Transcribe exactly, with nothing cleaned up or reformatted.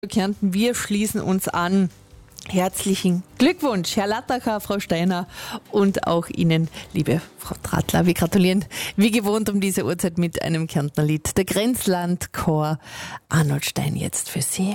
Kärnten, wir schließen uns an. Herzlichen Glückwunsch, Herr Lattacher, Frau Steiner und auch Ihnen, liebe Frau Tratler. Wir gratulieren wie gewohnt um diese Uhrzeit mit einem Kärntner Lied. Der Grenzlandchor Arnold Stein jetzt für Sie.